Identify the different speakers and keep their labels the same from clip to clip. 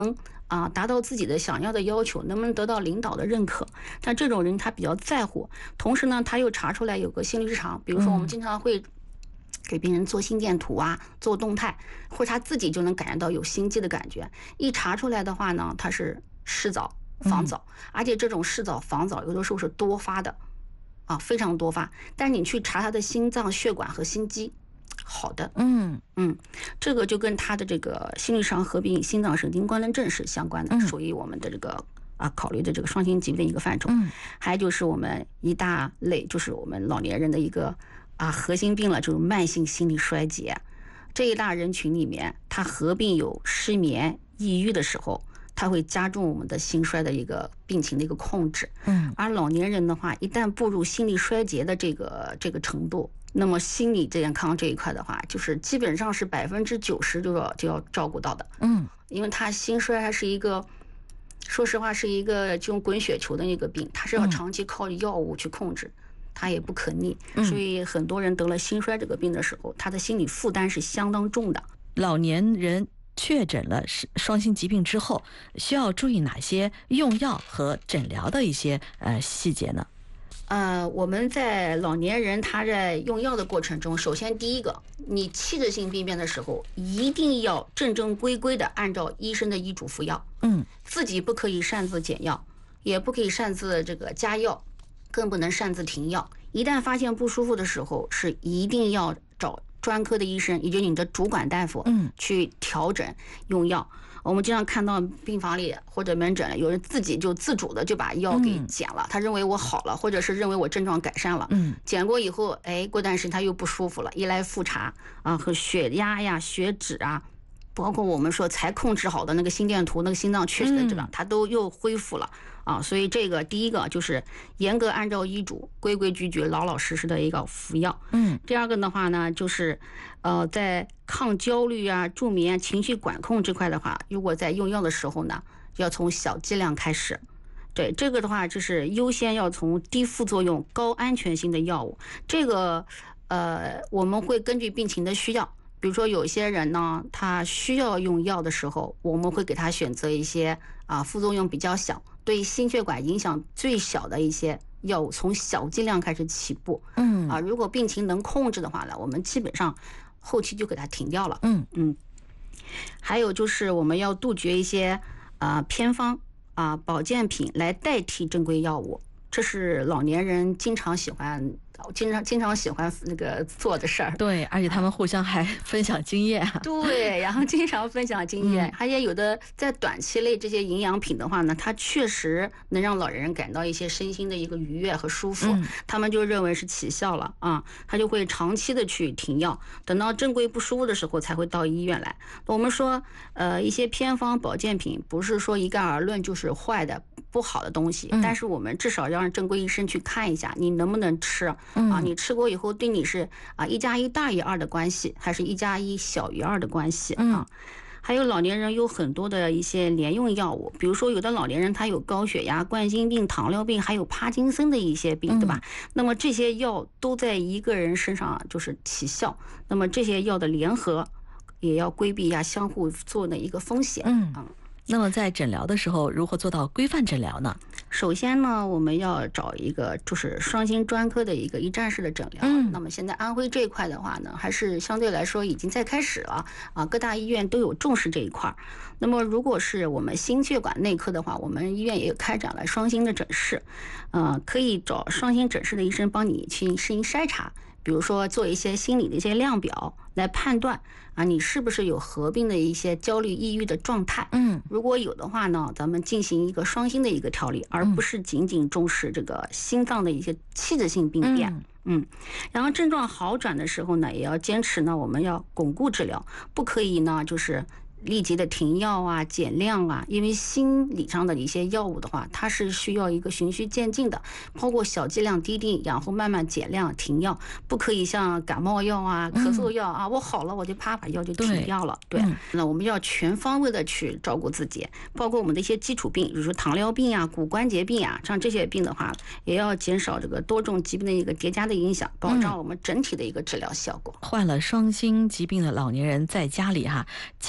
Speaker 1: 达到自己的想要的要求，能不能得到领导的认可？但这种人他比较在乎，同时呢，他又查出来有个心理失常，比如说我们经常会给病人做心电图啊，做动态，或者他自己就能感觉到有心悸的感觉。一查出来的话呢，他是湿早、房早，而且这种湿早、房早有的时候是多发的，非常多发。但你去查他的心脏血管和心肌，好的，这个就跟他的这个心律伤合并心脏神经官能症是相关的，属于我们的这个考虑的这个双心疾病的一个范畴。还有就是我们一大类，就是我们老年人的一个核心病了，就是慢性心理衰竭。这一大人群里面，它合并有失眠、抑郁的时候，它会加重我们的心衰的一个病情的一个控制。而老年人的话，一旦步入心理衰竭的这个程度，那么心理健康这一块的话，就是基本上是90%就要照顾到的。因为他心衰还是一个，说实话是一个这种滚雪球的那个病，它是要长期靠药物去控制，它也不可逆。所以很多人得了心衰这个病的时候，他的心理负担是相当重的。
Speaker 2: 老年人确诊了双心疾病之后，需要注意哪些用药和诊疗的一些细节呢？
Speaker 1: 我们在老年人他在用药的过程中，首先第一个，你器质性病变的时候，一定要正正规规的按照医生的医嘱服药。自己不可以擅自减药，也不可以擅自这个加药，更不能擅自停药。一旦发现不舒服的时候，是一定要找专科的医生，也就是你的主管大夫，去调整用药。我们经常看到病房里或者门诊，有人自己就自主的就把药给减了，他认为我好了，或者是认为我症状改善了。减过以后，过段时间他又不舒服了，一来复查和血压呀、血脂啊，包括我们说才控制好的那个心电图、那个心脏确实的质量，它都又恢复了。所以这个第一个就是严格按照医嘱、规规矩矩、老老实实的一个服药。第二个的话呢，就是在抗焦虑啊、助眠、情绪管控这块的话，如果在用药的时候呢，要从小剂量开始。对这个的话，就是优先要从低副作用、高安全性的药物。这个我们会根据病情的需要。比如说有些人呢，他需要用药的时候，我们会给他选择一些副作用比较小、对心血管影响最小的一些药物，从小剂量开始起步。如果病情能控制的话呢，我们基本上后期就给他停掉了。还有就是我们要杜绝一些偏方保健品来代替正规药物，这是老年人经常喜欢那个做的事儿。
Speaker 2: 对，而且他们互相还分享经验。
Speaker 1: 对，然后经常分享经验。而且有的在短期内这些营养品的话呢，它确实能让老人感到一些身心的一个愉悦和舒服，他们就认为是起效了他就会长期的去停药，等到正规不舒服的时候才会到医院来。我们说一些偏方保健品不是说一概而论就是坏的不好的东西，但是我们至少要让正规医生去看一下你能不能吃你吃过以后对你是1+1大于2的关系，还是1+1小于2的关系还有老年人有很多的一些联用药物，比如说有的老年人他有高血压、冠心病、糖尿病，还有帕金森的一些病，对吧？那么这些药都在一个人身上就是起效，那么这些药的联合也要规避相互做的一个风险。
Speaker 2: 那么在诊疗的时候，如何做到规范诊疗呢？
Speaker 1: 首先呢，我们要找一个就是双心专科的一个一站式的诊疗。那么现在安徽这一块的话呢，还是相对来说已经在开始了各大医院都有重视这一块。那么如果是我们心血管内科的话，我们医院也有开展了双心的诊室，可以找双心诊室的医生帮你去进行筛查。比如说做一些心理的一些量表来判断你是不是有合并的一些焦虑抑郁的状态。如果有的话呢，咱们进行一个双心的一个调理，而不是仅仅重视这个心脏的一些器质性病变。然后症状好转的时候呢，也要坚持呢，我们要巩固治疗，不可以呢就是立即的停药减量因为心理上的一些药物的话，它是需要一个循序渐进的，包括小剂量滴定，然后慢慢减量停药，不可以像感冒药咳嗽药我好了我就啪把药就停掉了。对，那我们要全方位的去照顾自己，包括我们的一些基础病，比如说糖尿病骨关节病像这些病的话，也要减少这个多种疾病的一个叠加的影响，保障我们整体的一个治疗效果。
Speaker 2: 患了双心疾病的老年人在家里家属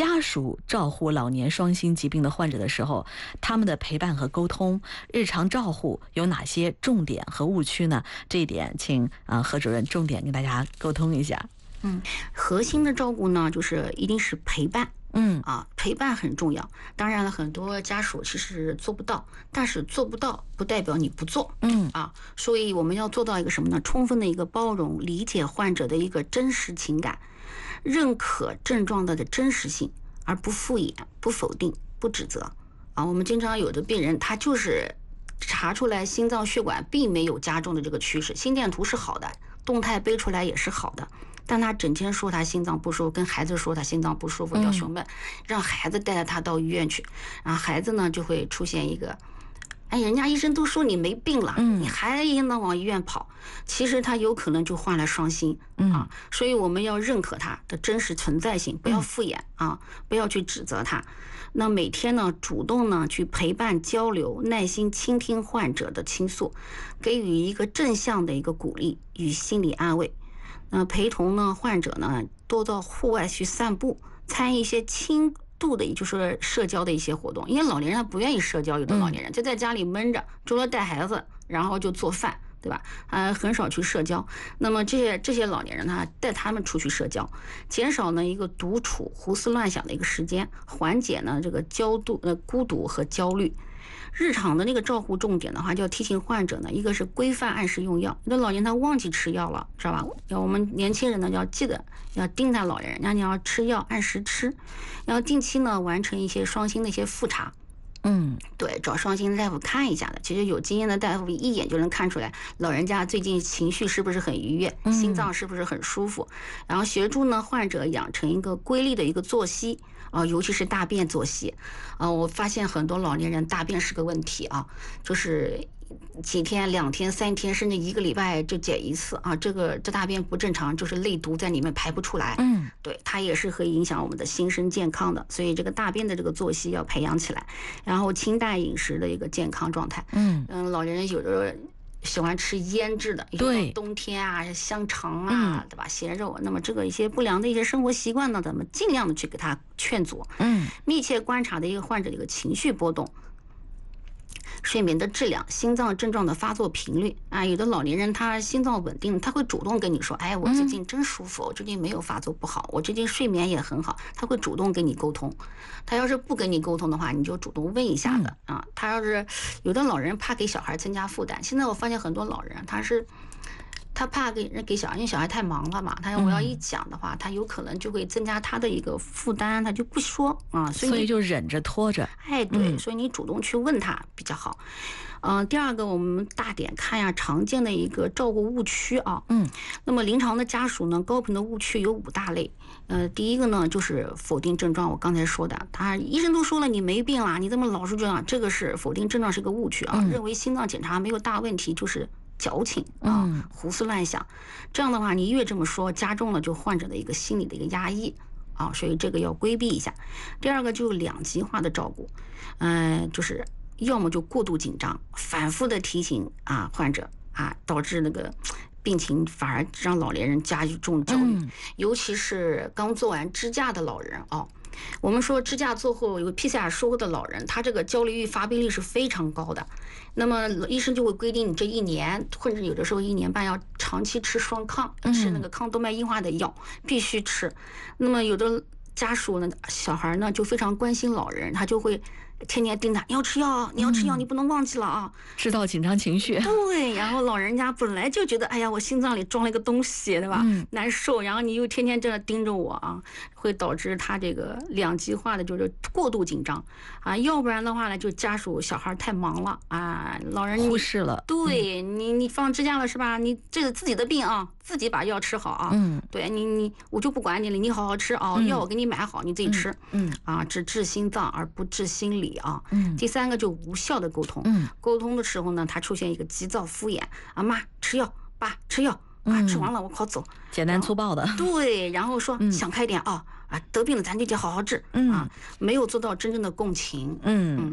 Speaker 2: 属照护老年双心疾病的患者的时候，他们的陪伴和沟通、日常照护有哪些重点和误区呢？这一点，请何主任重点跟大家沟通一下。
Speaker 1: 核心的照顾呢，就是一定是陪伴。陪伴很重要。当然了，很多家属其实做不到，但是做不到不代表你不做。所以我们要做到一个什么呢？充分的一个包容、理解患者的一个真实情感，认可症状的真实性，而不敷衍、不否定、不指责。我们经常有的病人，他就是查出来心脏血管并没有加重的这个趋势，心电图是好的，动态背出来也是好的。但他整天说他心脏不舒服，跟孩子说他心脏不舒服要胸闷，让孩子带着他到医院去，然后孩子呢就会出现一个，人家医生都说你没病了，你还应当往医院跑，其实他有可能就患了双心所以我们要认可他的真实存在性，不要敷衍不要去指责他。那每天呢，主动呢去陪伴交流，耐心倾听患者的倾诉，给予一个正向的一个鼓励与心理安慰。陪同呢患者呢多到户外去散步，参与一些轻度的，也就是社交的一些活动。因为老年人他不愿意社交，有的老年人就在家里闷着，除了带孩子，然后就做饭，对吧？很少去社交。那么这些老年人呢，带他们出去社交，减少呢一个独处、胡思乱想的一个时间，缓解呢这个孤独和焦虑。日常的那个照护重点的话，就要提醒患者呢，一个是规范按时用药，有的老年他忘记吃药了，知道吧？我们年轻人呢要记得要叮嘱老年人，你要吃药按时吃，要定期呢完成一些双心的一些复查。对，找双心大夫看一下的。其实有经验的大夫一眼就能看出来，老人家最近情绪是不是很愉悦，心脏是不是很舒服，然后协助呢患者养成一个规律的一个作息尤其是大便作息我发现很多老年人大便是个问题就是几天、2天、3天，甚至1个礼拜就解一次这大便不正常，就是内毒在里面排不出来。对，它也是会影响我们的心身健康的，所以这个大便的这个作息要培养起来，然后清淡饮食的一个健康状态。老年人有的喜欢吃腌制的，
Speaker 2: 对，
Speaker 1: 冬天香肠对吧？咸肉，那么这个一些不良的一些生活习惯呢，咱们尽量的去给他劝阻。密切观察的一个患者的一个情绪波动。睡眠的质量、心脏症状的发作频率有的老年人他心脏稳定，他会主动跟你说，我最近真舒服，我最近没有发作不好，我最近睡眠也很好，他会主动跟你沟通。他要是不跟你沟通的话，你就主动问一下的他要是有的老人怕给小孩增加负担，现在我发现很多老人他怕给小孩，因为小孩太忙了嘛，我要一讲的话，他有可能就会增加他的一个负担，他就不说
Speaker 2: 所以就忍着拖着。
Speaker 1: 对，所以你主动去问他比较好。第二个，我们大点看常见的一个照顾误区那么临床的家属呢，高频的误区有5大类。第一个呢就是否定症状，我刚才说的，医生都说了你没病啦，你这么老是这样，这个是否定症状，是个误区认为心脏检查没有大问题就是矫情胡思乱想。这样的话，你越这么说，加重了就患者的一个心理的一个压抑所以这个要规避一下。第二个就是2极化的照顾，就是要么就过度紧张，反复的提醒患者导致那个病情反而让老年人加重焦虑，尤其是刚做完支架的老人我们说支架做后有 PCR 术后的老人，他这个焦虑发病率是非常高的。那么医生就会规定你这1年，或者有的时候1年半要长期吃双抗，吃那个抗动脉硬化的药，必须吃。那么有的家属呢，小孩呢就非常关心老人，他就会天天盯他，你要吃药，你要吃药，你不能忘记了
Speaker 2: 制造紧张情绪。
Speaker 1: 对，然后老人家本来就觉得，我心脏里装了一个东西，对吧？难受，然后你又天天这样盯着我会导致他这个2极化的，就是过度紧张要不然的话呢，就家属小孩太忙了老人
Speaker 2: 忽视了。
Speaker 1: 对你放支架了是吧？你这是自己的病自己把药吃好对我就不管你了，你好好吃药我给你买好，你自己吃只治心脏而不治心理第3个就无效的沟通沟通的时候呢，他出现一个急躁敷衍妈吃药，爸吃药吃完了我好走，
Speaker 2: 简单粗暴的。
Speaker 1: 对，然后说想开点得病了咱就得好好治没有做到真正的共情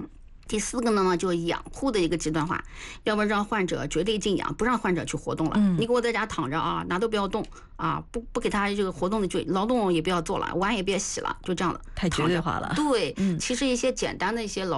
Speaker 1: 第4个呢，就是养护的一个极端化，要不然让患者绝对静养，不让患者去活动了。你给我在家躺着啊，哪都不要动啊，不给他这个活动的劳动也不要做了，碗也别洗了，就这样的，
Speaker 2: 太绝对化了。
Speaker 1: 对，其实一些简单的一些劳